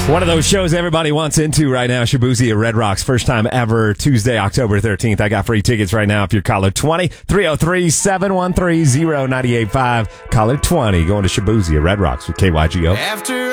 One of those shows everybody wants into right now, Shaboozey at Red Rocks. First time ever, Tuesday, October 13th. I got free tickets right now if you're caller 20, 303-713-0985. Caller 20 going to Shaboozey at Red Rocks with KYGO.